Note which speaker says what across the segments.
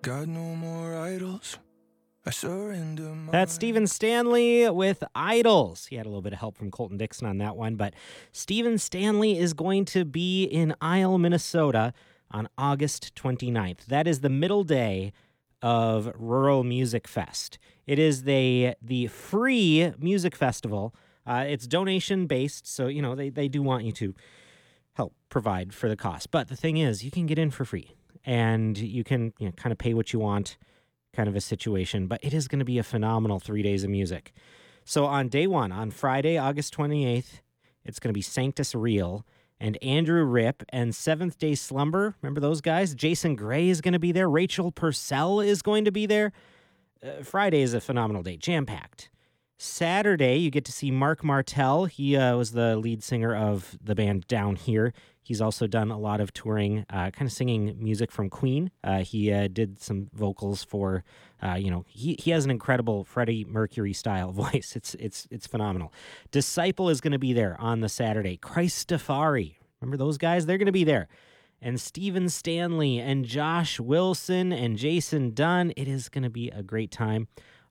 Speaker 1: Got no more idols. I surrender my...
Speaker 2: That's Stephen Stanley with Idols. He had a little bit of help from Colton Dixon on that one, but Stephen Stanley is going to be in Isle, Minnesota on August 29th. That is the middle day of Rural Music Fest. It is the free music festival. It's donation-based, so, they do want you to help provide for the cost. But the thing is, you can get in for free, and you can kind of pay what you want, kind of a situation, but it is going to be a phenomenal 3 days of music. So on day one, on Friday, August 28th, it's going to be Sanctus Real and Andrew Ripp and Seventh Day Slumber. Remember those guys? Jason Gray is going to be there. Rachel Purcell is going to be there. Friday is a phenomenal day, jam-packed. Saturday, you get to see Mark Martel. He was the lead singer of the band Down Here. He's also done a lot of touring, kind of singing music from Queen. He did some vocals for, he has an incredible Freddie Mercury style voice. It's phenomenal. Disciple is going to be there on the Saturday. Christafari, remember those guys? They're going to be there. And Stephen Stanley and Josh Wilson and Jason Dunn. It is going to be a great time.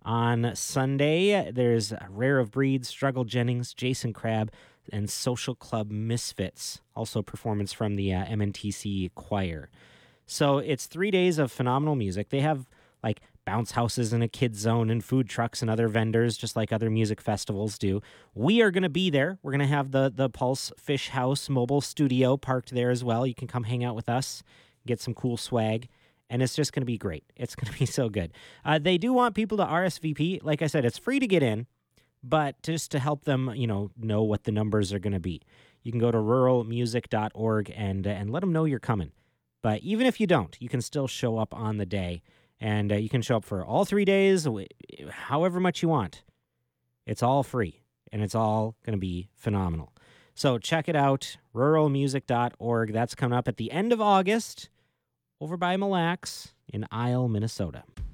Speaker 2: On Sunday, there's Rare of Breeds, Struggle Jennings, Jason Crabb, and Social Club Misfits. Also performance from the MNTC Choir. So it's 3 days of phenomenal music. They have like bounce houses and a kids zone and food trucks and other vendors, just like other music festivals do. We are going to be there. We're going to have the Pulse Fish House mobile studio parked there as well. You can come hang out with us, get some cool swag. And it's just going to be great. It's going to be so good. They do want people to RSVP. Like I said, it's free to get in, but just to help them, know what the numbers are going to be. You can go to ruralmusic.org and let them know you're coming. But even if you don't, you can still show up on the day. And you can show up for all 3 days, however much you want. It's all free, and it's all going to be phenomenal. So check it out, ruralmusic.org. That's coming up at the end of August, over by Mille Lacs in Isle, Minnesota.